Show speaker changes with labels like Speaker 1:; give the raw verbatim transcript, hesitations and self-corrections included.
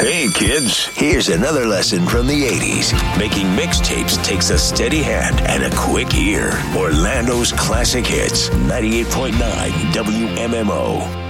Speaker 1: Hey, kids, here's another lesson from the eighties. Making mixtapes takes a steady hand and a quick ear. Orlando's Classic Hits, ninety-eight point nine W M M O.